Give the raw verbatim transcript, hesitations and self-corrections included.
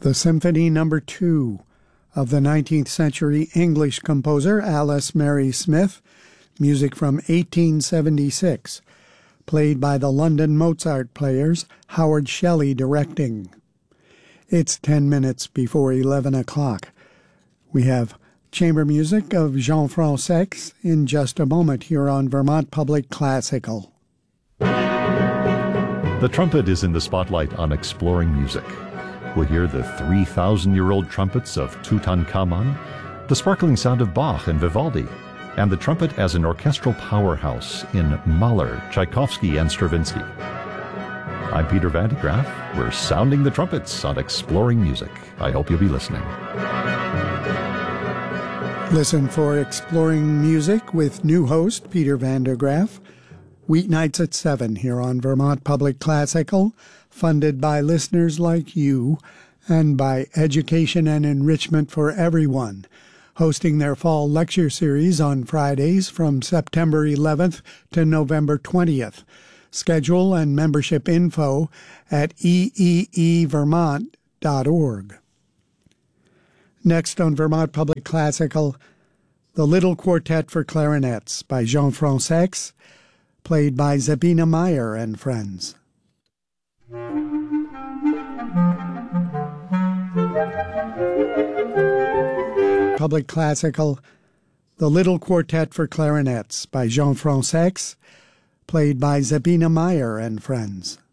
the Symphony Number Two of the nineteenth century English composer Alice Mary Smith, music from eighteen seventy-six, played by the London Mozart Players, Howard Shelley directing. It's ten minutes before eleven o'clock. We have chamber music of Jean Francaix in just a moment here on Vermont Public Classical. The trumpet is in the spotlight on Exploring Music. We'll hear the three thousand year old trumpets of Tutankhamun, the sparkling sound of Bach and Vivaldi, and the trumpet as an orchestral powerhouse in Mahler, Tchaikovsky, and Stravinsky. I'm Peter Van de Graaff. We're sounding the trumpets on Exploring Music. I hope you'll be listening. Listen for Exploring Music with new host Peter Van de Graaff, weeknights at seven here on Vermont Public Classical, funded by listeners like you and by Education and Enrichment for Everyone, hosting their fall lecture series on Fridays from September eleventh to November twentieth. Schedule and membership info at e e e vermont dot org. Next on Vermont Public Classical, The Little Quartet for Clarinets by Jean Francaix, played by Zabina Meyer and friends. Public Classical, The Little Quartet for Clarinets by Jean Francaix, played by Zabina Meyer and friends.